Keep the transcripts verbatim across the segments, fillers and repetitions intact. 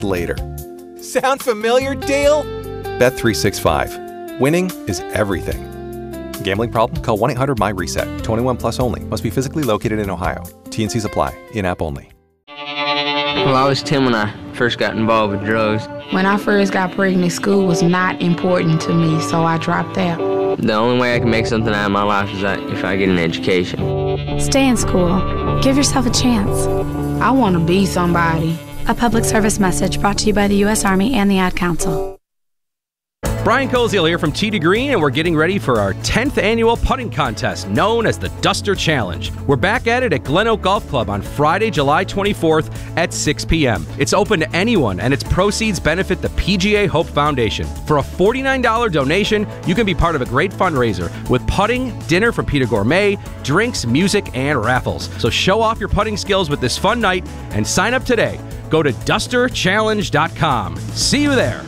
later. Sound familiar, Dale? Bet three sixty-five. Winning is everything. Gambling problem? Call one eight hundred M Y reset. twenty-one plus only. Must be physically located in Ohio. T and Cs apply. In-app only. Well, I was ten when I first got involved with drugs. When I first got pregnant, school was not important to me, so I dropped out. The only way I can make something out of my life is that if I get an education. Stay in school. Give yourself a chance. I want to be somebody. A public service message brought to you by the U S Army and the Ad Council. Brian Koziel here from Tee to Green, and we're getting ready for our tenth annual putting contest known as the Duster Challenge. We're back at it at Glen Oak Golf Club on Friday, July twenty-fourth at six p.m. It's open to anyone, and its proceeds benefit the P G A Hope Foundation. For a forty-nine dollars donation, you can be part of a great fundraiser with putting, dinner from Peter Gourmet, drinks, music, and raffles. So show off your putting skills with this fun night and sign up today. Go to duster challenge dot com. See you there.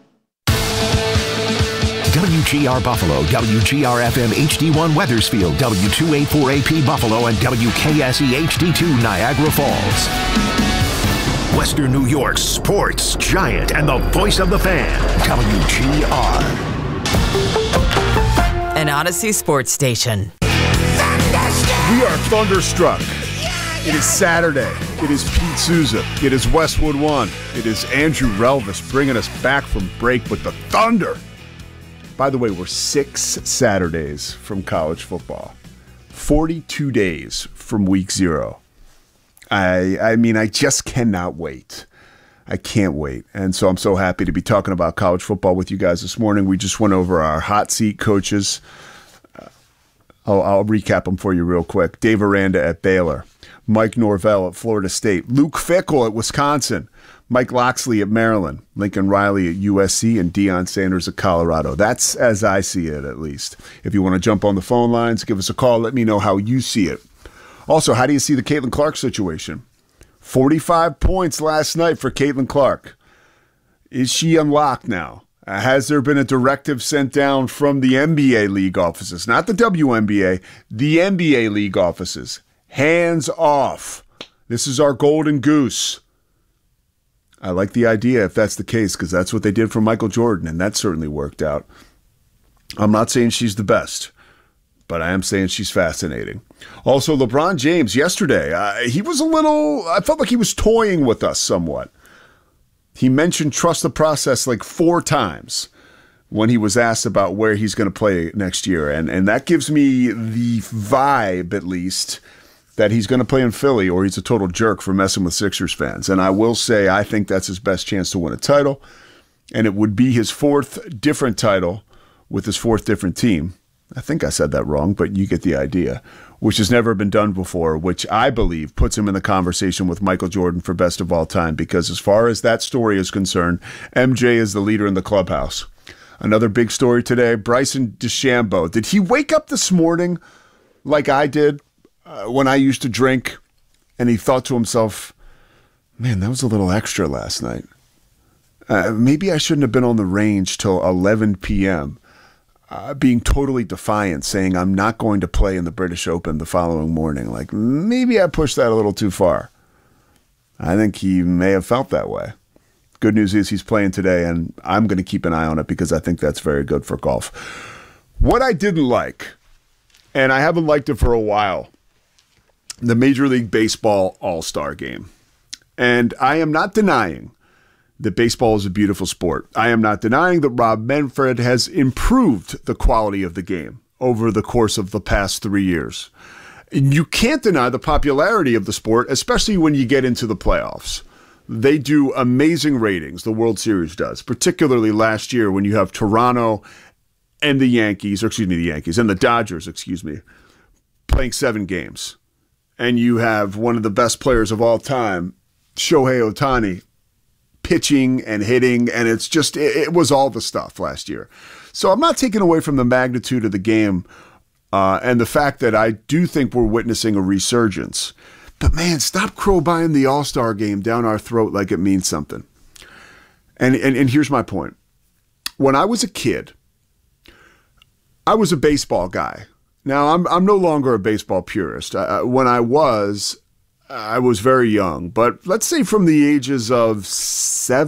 W G R Buffalo, W G R F M H D one Weathersfield, W two eighty-four A P Buffalo, and W K S E H D two Niagara Falls. Western New York's sports giant and the voice of the fan, W G R. An Odyssey sports station. We are thunderstruck. It is Saturday. It is Pete Souza. It is Westwood One. It is Andrew Relvis bringing us back from break with the thunder. By the way, we're six Saturdays from college football, forty-two days from week zero. I I mean, I just cannot wait. I can't wait. And so I'm so happy to be talking about college football with you guys this morning. We just went over our hot seat coaches. Uh, I'll, I'll recap them for you real quick. Dave Aranda at Baylor, Mike Norvell at Florida State, Luke Fickell at Wisconsin, Mike Loxley at Maryland, Lincoln Riley at U S C, and Deion Sanders at Colorado. That's as I see it, at least. If you want to jump on the phone lines, give us a call. Let me know how you see it. Also, how do you see the Caitlin Clark situation? forty-five points last night for Caitlin Clark. Is she unlocked now? Uh, has there been a directive sent down from the N B A league offices? Not the W N B A, the N B A league offices. Hands off. This is our golden goose. I like the idea if that's the case, because that's what they did for Michael Jordan, and that certainly worked out. I'm not saying she's the best, but I am saying she's fascinating. Also, LeBron James yesterday, uh, he was a little, I felt like he was toying with us somewhat. He mentioned trust the process like four times when he was asked about where he's going to play next year, and, and that gives me the vibe, at least, that he's going to play in Philly, or he's a total jerk for messing with Sixers fans. And I will say I think that's his best chance to win a title, and it would be his fourth different title with his fourth different team. I think I said that wrong, but you get the idea, which has never been done before, which I believe puts him in the conversation with Michael Jordan for best of all time, because as far as that story is concerned, M J is the leader in the clubhouse. Another big story today, Bryson DeChambeau. Did he wake up this morning like I did? Uh, when I used to drink, and he thought to himself, man, that was a little extra last night. Uh, maybe I shouldn't have been on the range till eleven p.m., uh, being totally defiant, saying I'm not going to play in the British Open the following morning. Like, maybe I pushed that a little too far. I think he may have felt that way. Good news is he's playing today, and I'm going to keep an eye on it because I think that's very good for golf. What I didn't like, and I haven't liked it for a while, the Major League Baseball All-Star Game. And I am not denying that baseball is a beautiful sport. I am not denying that Rob Manfred has improved the quality of the game over the course of the past three years. And you can't deny the popularity of the sport, especially when you get into the playoffs. They do amazing ratings, the World Series does, particularly last year when you have Toronto and the Yankees, or excuse me, the Yankees, and the Dodgers, excuse me, playing seven games. And you have one of the best players of all time, Shohei Ohtani, pitching and hitting, and it's just, it, it was all the stuff last year. So I'm not taking away from the magnitude of the game uh, and the fact that I do think we're witnessing a resurgence. But man, stop crowbarring the All-Star Game down our throat like it means something. And, and, and here's my point. When I was a kid, I was a baseball guy. Now, I'm I'm no longer a baseball purist. Uh, when I was, I was very young, but let's say from the ages of seven.